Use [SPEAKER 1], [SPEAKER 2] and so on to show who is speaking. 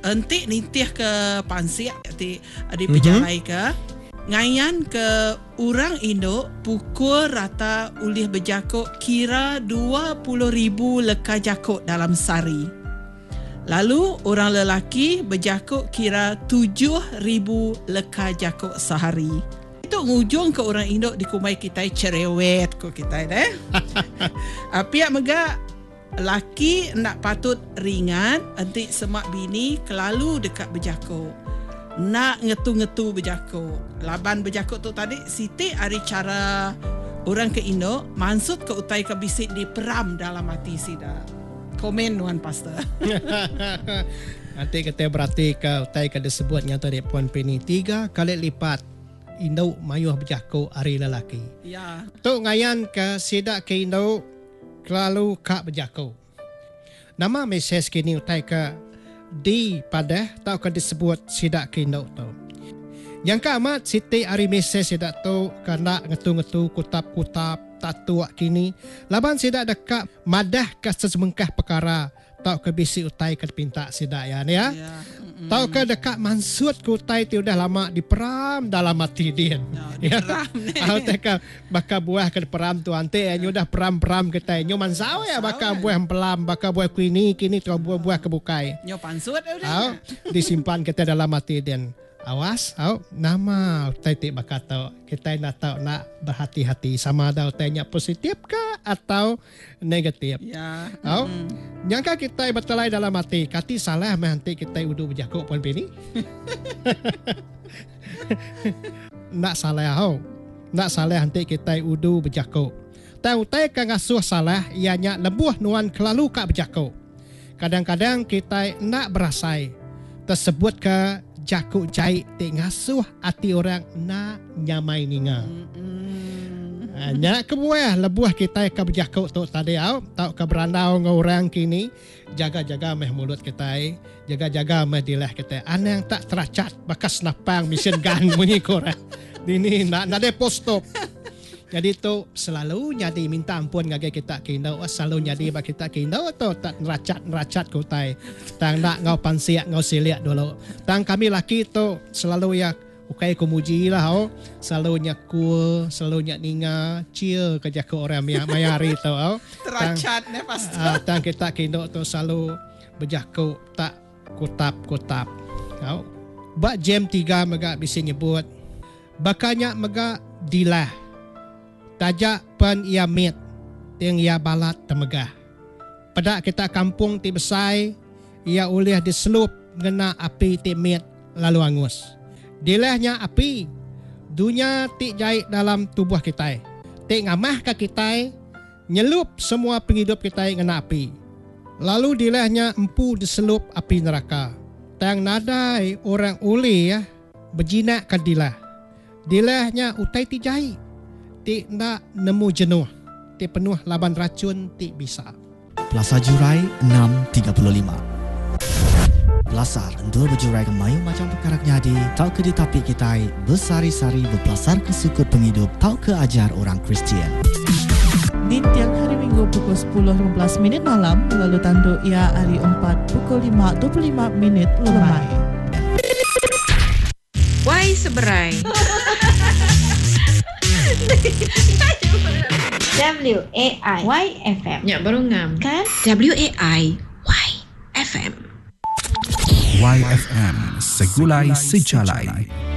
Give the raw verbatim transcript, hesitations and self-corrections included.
[SPEAKER 1] entik nitih ke pansiak di di pejalai ke ngayan ke orang Indo pukul rata ulih berjakuk kira dua puluh ribu leka jakuk dalam sehari. Lalu orang lelaki berjakuk kira tujuh ribu leka jakuk sehari. Itu ngujung ke orang Indo di kumai kita cerewet ko kita deh. Pihak mega laki nak patut ringan, entik semak bini kelalu dekat berjakuk. Nak ngetu-ngetu berjakuk. Laban berjakuk tu tadi, Siti hari cara orang ke Indo, maksud ke utai ke bisik di peram dalam hati sida. Komen Nuan Pastor.
[SPEAKER 2] Nanti kita berarti ke utai ke disebut nyata di Puan Penny tiga kali lipat Indo mayuh berjakuk hari lelaki.
[SPEAKER 1] Ya.
[SPEAKER 2] Tu ngayan ke sidak ke Indo kelalu kak berjakuk. Nama mesej kini utai ke di pada tau ke disebut sidak ke Indo tu. Yang ke amat Siti hari mesej sidak tu kena ngetu-ngetu kutap-kutap tak tuak kini. Laban sidak dekat madah ke sesemengkah perkara tau ke bisi utai ke pinta sidak ya ni ya. ya. Mm-hmm. Tau ke dekat mansut ke utai tu dah lama diperam dalam hati dia. Ya, diperam ni. Tau ke bakal buah ke peram tu ante ya. Nyo dah peram-peram kita. Nyo mansau ya bakal buah pelam, bakal buah kini kini tu buah-buah kebukai.
[SPEAKER 1] Nyo pansut dah.
[SPEAKER 2] Tau disimpan kita dalam hati dia. Awas, au nama utai tik bakal tahu. Kita nak tahu nak berhati-hati sama ada utainya positif ke atau negatif.
[SPEAKER 1] Ya.
[SPEAKER 2] Au,
[SPEAKER 1] mm.
[SPEAKER 2] Nyangka kita bertelai dalam hati. Kati salah meh nanti kita udu berjakuk Puan Penny. Nak salah au. Nak salah nanti kita udu berjakuk. Tahu utai kan ngasuh salah ianya lebuh nuan kelalu kak berjakuk. Kadang-kadang kita nak berasai tersebut ke jakuk jahit tik ngasuh hati orang nak nyamai ninga. Mm-hmm. Nak kebuah lebuah kita ke berjakuk tu tadi au, tau ke berandau dengan orang kini, jaga-jaga meh mulut kita, jaga-jaga meh dilah kita. Ana yang tak teracat bakas napang mesin gun bunyi korang. Ini nak nak de postop. Jadi tu selalu jadi minta ampun ngage kita kino, selalu jadi bagi kita kino tu tak neracat-neracat kutai. Tang nak ngau pansiak ngau siliak dulu. Tang kami laki tu selalu ya ukai kumuji lah oh. Selalu nyaku, selalu nyak ninga, cia kerja ke orang yang mayari tu oh.
[SPEAKER 1] Teracat ne pasti.
[SPEAKER 2] Uh, tang kita kino tu selalu berjaku tak kutap-kutap. Oh. Bak jam tiga mega bisa nyebut. Bakanya mega dilah. Tajak pen ia mit yang ia balat temegah. Pada kita kampung ti besai ia ulih diselup ngena api ti mit lalu angus. Dilahnya api dunia ti jahit dalam tubuh kita. Ti ngamah ke kita nyelup semua penghidup kita ngena api. Lalu dilahnya empu diselup api neraka. Tang nadai orang ulih ya berjinak ke dilah. Dilahnya utai ti jahit. Ti nak nemu jenuh. Ti penuh laban racun ti bisa.
[SPEAKER 3] Plaza Jurai enam tiga puluh lima. Belasar dua berjurai kemayu macam perkara nyadi. Tau ke di tapi kita bersari-sari berbelasar ke sukut penghidup. Tau ke ajar orang Kristian.
[SPEAKER 4] Di tiang hari Minggu pukul sepuluh lima belas minit malam. Lalu tanduk ia hari empat pukul lima dua puluh lima minit lemai.
[SPEAKER 5] Why seberai?
[SPEAKER 6] W A I Y F M.
[SPEAKER 5] Ya, baru ngam.
[SPEAKER 6] Kan?
[SPEAKER 5] W A I Y F M.
[SPEAKER 7] Y F M, segulai sejalai.